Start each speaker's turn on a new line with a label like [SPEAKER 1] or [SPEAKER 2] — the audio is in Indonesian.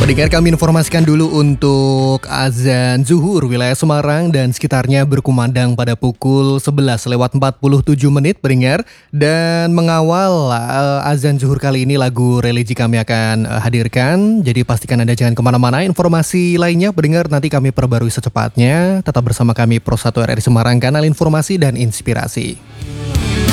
[SPEAKER 1] Pendengar, kami informasikan dulu untuk azan zuhur wilayah Semarang dan sekitarnya berkumandang pada pukul 11:47 pendengar. Dan mengawal azan zuhur kali ini lagu religi kami akan hadirkan. Jadi pastikan Anda jangan kemana-mana. Informasi lainnya pendengar nanti kami perbarui secepatnya. Tetap bersama kami Pro 1 RRI Semarang, kanal informasi dan inspirasi.